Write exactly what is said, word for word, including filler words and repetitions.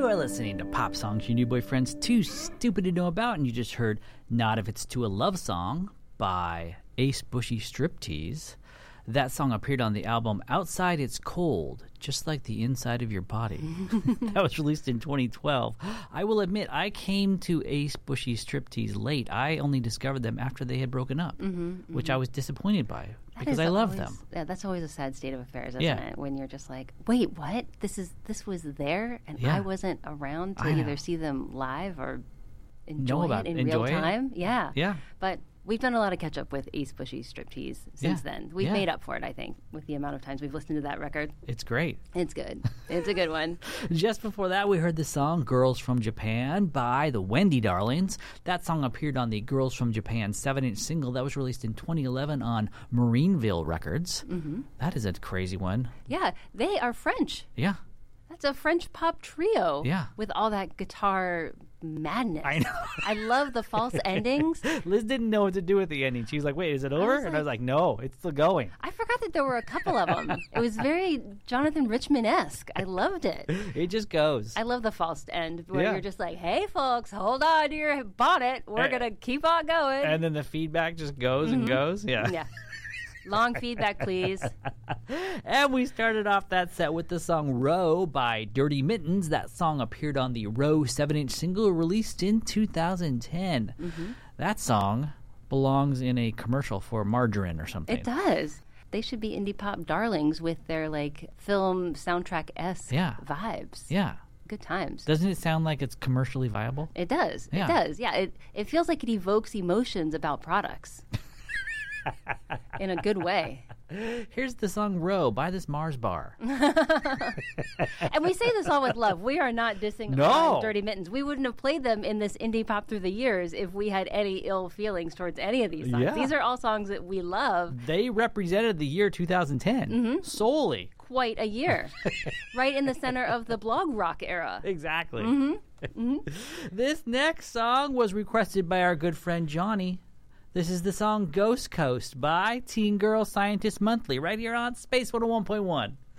You are listening to Pop Songs Your New Boyfriend's Too Stupid to Know About, and you just heard Not If It's To a Love Song by Ace Bushy Striptease. That song appeared on the album Outside It's Cold, Just Like the Inside of Your Body. That was released in twenty twelve. I will admit, I came to Ace Bushy Striptease late. I only discovered them after they had broken up, mm-hmm, mm-hmm. which I was disappointed by that because I love always, them. Yeah, that's always a sad state of affairs, isn't yeah. it? When you're just like, wait, what? This is this was there, and yeah. I wasn't around to I either know. see them live or enjoy about, it in enjoy real it? time. Yeah, Yeah. But we've done a lot of catch up with Ace Bushy Striptease since Yeah. then. We've Yeah. made up for it, I think, with the amount of times we've listened to that record. It's great. It's good. It's a good one. Just before that, we heard the song Girls from Japan by the Wendy Darlings. That song appeared on the Girls from Japan seven-inch single that was released in twenty eleven on Marineville Records. Mm-hmm. That is a crazy one. Yeah, they are French. Yeah. That's a French pop trio. Yeah. With all that guitar madness. I know. I love the false endings. Liz didn't know what to do with the ending. She was like, wait, is it over? was And I was like- like, no, it's still going. I forgot that there were a couple of them. It was very Jonathan Richman-esque. I loved it. It just goes. I love the false end where Yeah. you're just like, hey, folks, hold on to your bonnet. We're Uh, going to keep on going. And then the feedback just goes Mm-hmm. and goes. Yeah. yeah. Long feedback, please. And we started off that set with the song Row by Dirty Mittens. That song appeared on the Row seven-inch single released in two thousand ten. Mm-hmm. That song belongs in a commercial for margarine or something. It does. They should be indie pop darlings with their like film soundtrack-esque Yeah. vibes. Yeah. Good times. Doesn't it sound like it's commercially viable? It does. Yeah. It does. Yeah. It, it feels like it evokes emotions about products in a good way. Here's the song Row by this Mars bar. And we say this all with love. We are not dissing No. on Dirty Mittens. We wouldn't have played them in this indie pop through the years if we had any ill feelings towards any of these songs. Yeah. These are all songs that we love They represented the year two thousand ten Mm-hmm. solely. quite a year. Right in the center of the blog rock era. Exactly. Mm-hmm. Mm-hmm. This next song was requested by our good friend Johnny. This is the song Ghost Coast by Teen Girl Scientist Monthly right here on Space one oh one point one.